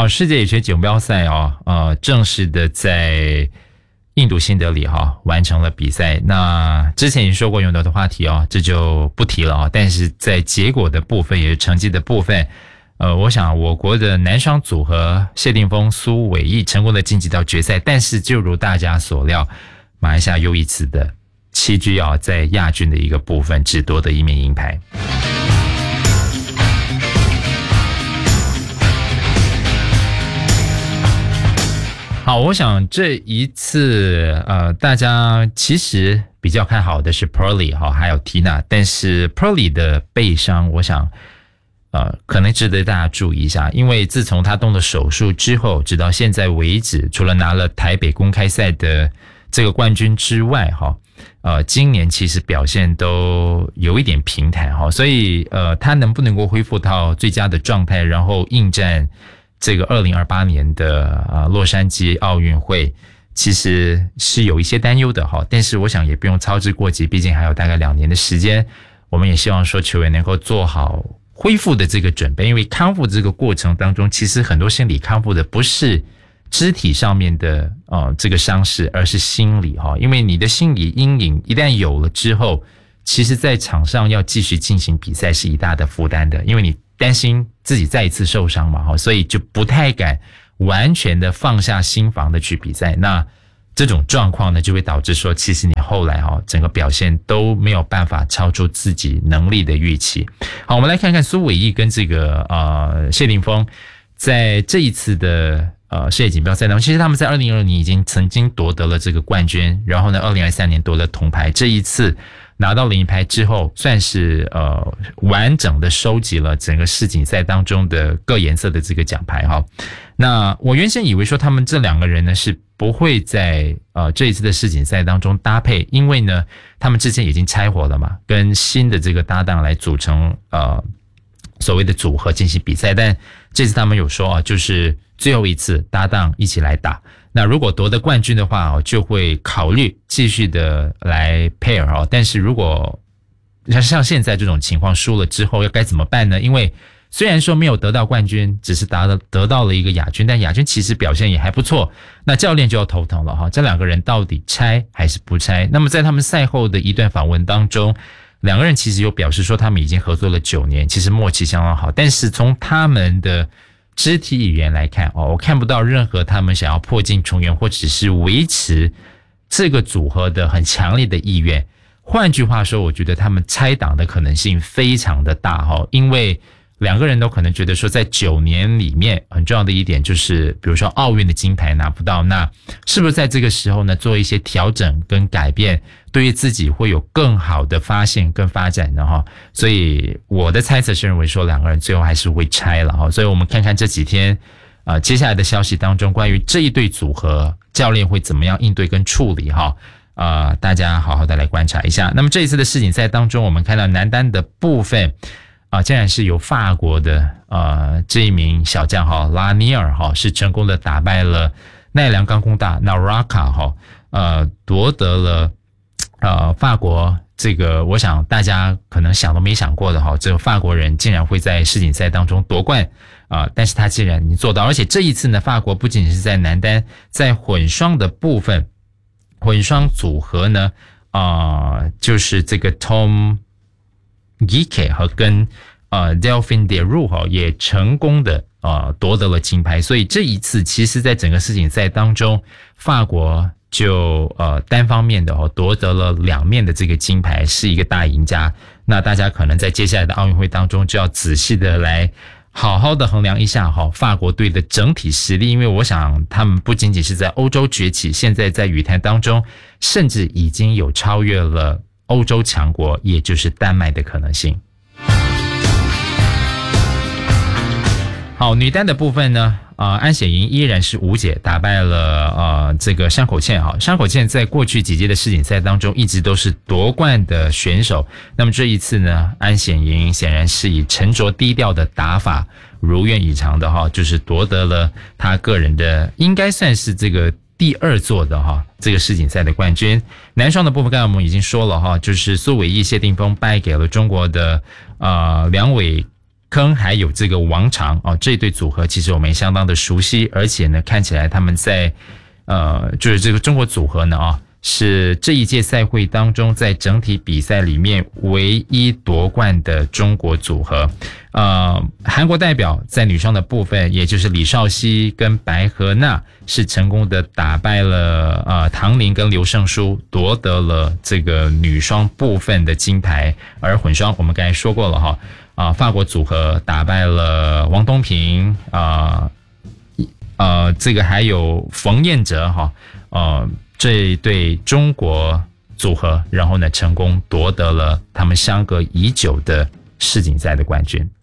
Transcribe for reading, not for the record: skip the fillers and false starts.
好，世界羽球锦标赛正式的在印度新德里完成了比赛。那之前已经说过有很多的话题这就不提了但是在结果的部分也是成绩的部分，我想我国的男双组合谢定峰、苏伟毅成功的晋级到决赛，但是就如大家所料，马来西亚又一次的弃车在亚军的一个部分只夺得一面银牌。好，我想这一次大家其实比较看好的是 Pearly 还有 Tina， 但是 Pearly 的背伤我想可能值得大家注意一下，因为自从他动了手术之后，直到现在为止，除了拿了台北公开赛的这个冠军之外今年其实表现都有一点平坦所以他能不能够恢复到最佳的状态，然后应战这个2028年的洛杉矶奥运会，其实是有一些担忧的但是我想也不用操之过急，毕竟还有大概2年的时间，我们也希望说球员能够做好恢复的这个准备，因为康复这个过程当中，其实很多心理康复的不是肢体上面的这个伤势，而是心理因为你的心理阴影一旦有了之后，其实在场上要继续进行比赛是一大的负担的，因为你担心自己再一次受伤嘛所以就不太敢完全的放下心防的去比赛。那这种状况呢，就会导致说其实你后来整个表现都没有办法超出自己能力的预期。好，我们来看看苏伟毅跟这个谢定峰在这一次的世界锦标赛当中，其实他们在2020年已经曾经夺得了这个冠军，然后呢2023年夺了铜牌，这一次拿到了银牌之后，算是完整的收集了整个世锦赛当中的各颜色的这个奖牌那我原先以为说他们这2个人呢是不会在这一次的世锦赛当中搭配，因为呢他们之前已经拆伙了嘛，跟新的这个搭档来组成所谓的组合进行比赛，但这次他们有说就是最后一次搭档一起来打。那如果夺得冠军的话就会考虑继续的来 pair 但是如果像现在这种情况输了之后要该怎么办呢？因为虽然说没有得到冠军，只是得到了一个亚军，但亚军其实表现也还不错，那教练就要头疼了这2个人到底拆还是不拆？那么在他们赛后的一段访问当中，2个人其实有表示说他们已经合作了9年，其实默契相当好，但是从他们的肢体语言来看我看不到任何他们想要破镜重圆或者是维持这个组合的很强烈的意愿。换句话说，我觉得他们拆档的可能性非常的大因为2个人都可能觉得说在9年里面很重要的一点就是比如说奥运的金牌拿不到，那是不是在这个时候呢做一些调整跟改变，对于自己会有更好的发现跟发展的所以我的猜测是认为说2个人最后还是会拆了所以我们看看这几天接下来的消息当中，关于这一对组合教练会怎么样应对跟处理大家好好的来观察一下。那么这一次的世锦赛当中，我们看到男单的部分竟然是由法国的这一名小将拉尼尔是成功的打败了奈良钢工大 Naraka 夺得了法国这个我想大家可能想都没想过的这个法国人竟然会在世锦赛当中夺冠但是他竟然已经做到，而且这一次呢，法国不仅是在男单，在混双的部分，混双组合呢就是这个 Tom Geeke 和跟Delphine Derault 也成功的夺得了金牌，所以这一次其实在整个世锦赛当中，法国就单方面的夺得了2面的这个金牌，是一个大赢家。那大家可能在接下来的奥运会当中就要仔细的来好好的衡量一下法国队的整体实力，因为我想他们不仅仅是在欧洲崛起，现在在羽坛当中甚至已经有超越了欧洲强国也就是丹麦的可能性。好，女单的部分呢安显莹依然是无解打败了这个山口茜山口茜在过去几届的世锦赛当中一直都是夺冠的选手，那么这一次呢，安显莹显然是以沉着低调的打法如愿以偿的就是夺得了她个人的应该算是这个第2座的这个世锦赛的冠军。男双的部分刚才我们已经说了就是苏伟毅谢定峰败给了中国的2位坑还有这个王长哦，这对组合其实我们也相当的熟悉，而且呢，看起来他们在就是这个中国组合呢是这一届赛会当中在整体比赛里面唯一夺冠的中国组合。韩国代表在女双的部分，也就是李绍熙跟白河娜是成功的打败了唐宁跟刘胜书，夺得了这个女双部分的金牌。而混双我们刚才说过了法国组合打败了王东平这个还有冯彦哲这一对中国组合，然后呢成功夺得了他们相隔已久的世锦赛的冠军。